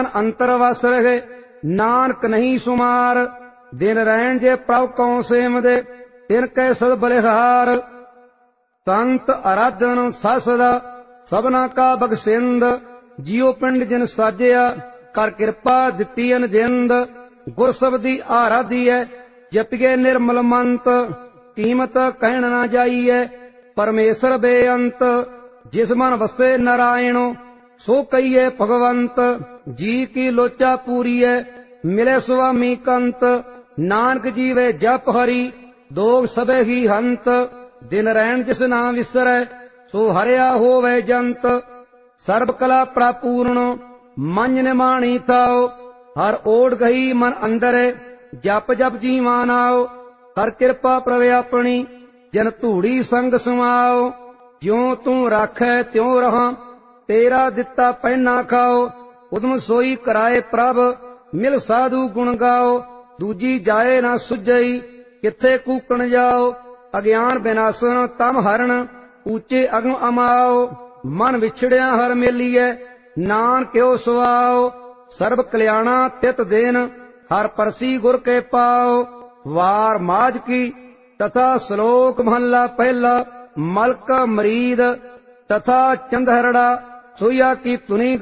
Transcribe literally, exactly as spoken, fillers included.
अंतर वस रहे नानक नहीं सुमार। दिन रैन जे प्रभ कौ सेम दे तिन कै सद बलिहार। संत आराधन ससदा सबना का बगसिंद। जियो पिंड जिन साजिया कर कृपा दिती अनजिंद। गुर सबदी आराधी है जपिए निर्मल मंत। कीमत कहण ना जाइए परमेश्वर बेअंत। जिस मन वसे नारायणो सो कहिए भगवंत। जी की लोचा पूरी है मिले स्वामी कंत। नानक जीवे जप हरि दोग सबे ही हंत। दिन रैन जिस नाम विसरै सो हरिया होवे जंत। सर्ब कला प्रापूर्ण मंज निमाणी थाओ। हर ओढ़ गही मन अंदर जप जप जीवा नाओ। कर कृपा प्रभ अपनी जन धूड़ी संग समाओ। ज्यों तू राखै त्यों रहां तेरा दिता पहना खाओ। उदम सोई कराए प्रभ मिल साधु गुण गाओ। दूजी जाए ना सुझई किथे कूकण जाओ। अज्ञान विनाशन तम हरण ऊंचे अगम अमाओ। मन विछड़िया हर मेलिए नानक क्यों सुआओ। सर्ब कल्याणा तित दिन हर परसी गुर के पाओ। वार माज की तथा श्लोक महला पहला। मलक मरीद तथा चंदहरड़ा सोया की तुनी